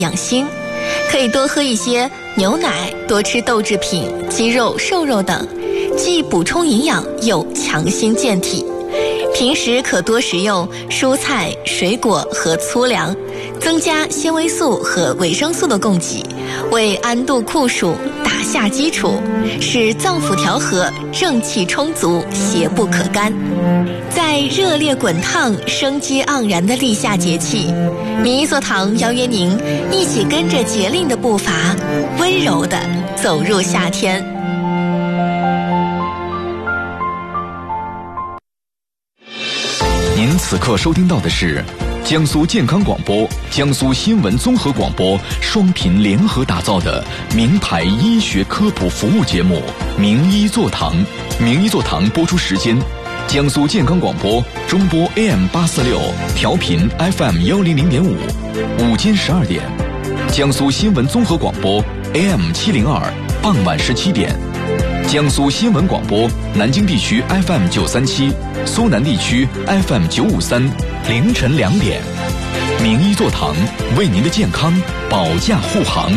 养心，可以多喝一些牛奶，多吃豆制品、鸡肉、瘦肉等，既补充营养又强心健体。平时可多食用蔬菜、水果和粗粮，增加纤维素和维生素的供给，为安度酷暑打下基础，使脏腑调和、正气充足、邪不可干。在热烈滚烫、生机盎然的立夏节气，名医座堂邀约您一起跟着节令的步伐，温柔地走入夏天。 您此刻收听到的是江苏健康广播、江苏新闻综合广播双频联合打造的名牌医学科普服务节目《名医座堂》。名医座堂播出时间：江苏健康广播中波 AM846，调频 FM100.5，午间12点；江苏新闻综合广播 AM702，傍晚17点；江苏新闻广播南京地区 FM937，苏南地区 FM953，凌晨2点。名医座堂为您的健康保驾护航，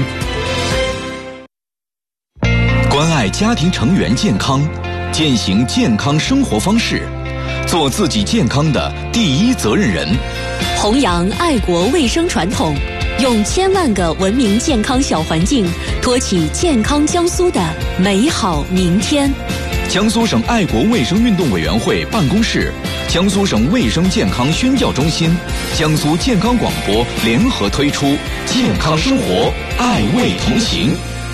关爱家庭成员健康，践行健康生活方式，做自己健康的第一责任人， 弘扬爱国卫生传统，用千万个文明健康小环境，托起健康江苏的美好明天。 江苏省爱国卫生运动委员会办公室、江苏省卫生健康宣教中心、江苏健康广播联合推出健康生活，爱卫同行。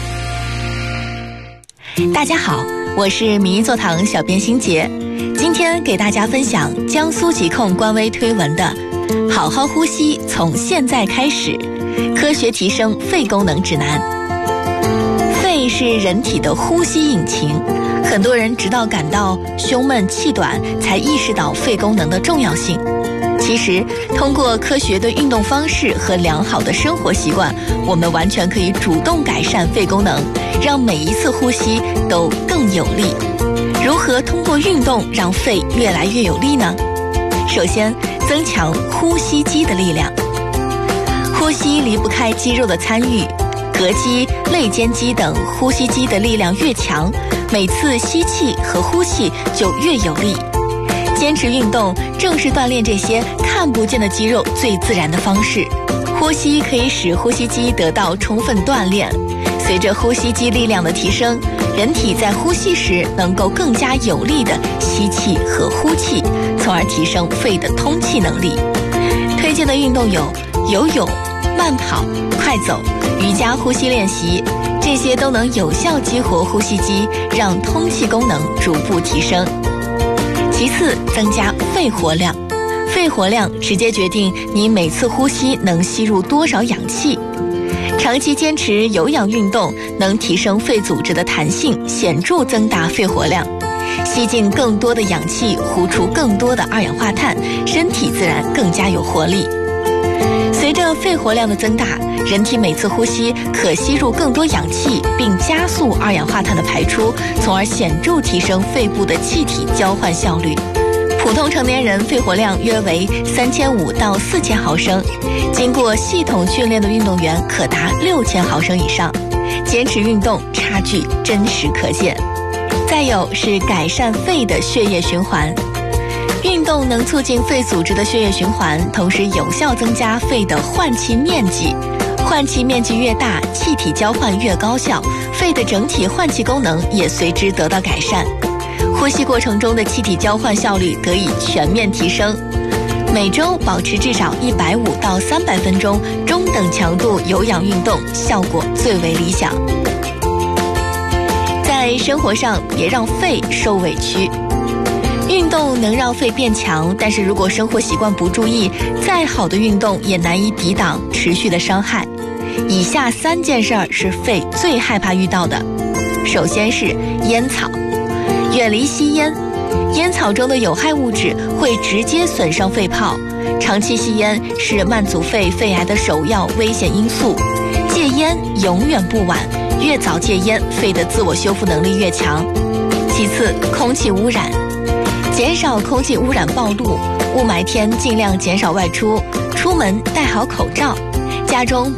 大家好，我是名医座堂小编欣杰，今天给大家分享江苏疾控官微推文的好好呼吸从现在开始，科学提升肺功能指南。肺是人体的呼吸引擎，很多人直到感到胸闷气短才意识到肺功能的重要性。其实通过科学的运动方式和良好的生活习惯，我们完全可以主动改善肺功能，让每一次呼吸都更有力。如何通过运动让肺越来越有力呢？首先，增强呼吸肌的力量。呼吸离不开肌肉的参与，膈肌、肋间肌等呼吸肌的力量越强，每次吸气和呼气就越有力。坚持运动正是锻炼这些看不见的肌肉最自然的方式。呼吸可以使呼吸肌得到充分锻炼，随着呼吸肌力量的提升，人体在呼吸时能够更加有力地吸气和呼气，从而提升肺的通气能力。推荐的运动有游泳、慢跑、快走、瑜伽呼吸练习，这些都能有效激活呼吸肌，让通气功能逐步提升。其次，增加肺活量。肺活量直接决定你每次呼吸能吸入多少氧气。长期坚持有氧运动能提升肺组织的弹性，显著增大肺活量，吸进更多的氧气，呼出更多的二氧化碳，身体自然更加有活力。随着肺活量的增大，人体每次呼吸可吸入更多氧气，并加速二氧化碳的排出，从而显著提升肺部的气体交换效率。普通成年人肺活量约为3500到4000毫升，经过系统训练的运动员可达6000毫升以上。坚持运动差距真实可见。再有是改善肺的血液循环。运动能促进肺组织的血液循环，同时有效增加肺的换气面积。换气面积越大，气体交换越高效，肺的整体换气功能也随之得到改善。呼吸过程中的气体交换效率得以全面提升。每周保持至少150到300分钟中等强度有氧运动，效果最为理想。在生活上别让肺受委屈。运动能让肺变强，但是如果生活习惯不注意，再好的运动也难以抵挡持续的伤害。以下3件事是肺最害怕遇到的。首先是烟草，远离吸烟。烟草中的有害物质会直接损伤肺泡，长期吸烟是慢阻肺肺癌的首要危险因素。戒烟永远不晚，越早戒烟，肺的自我修复能力越强。其次，空气污染。减少空气污染暴露，雾霾天尽量减少外出，出门戴好口罩，家中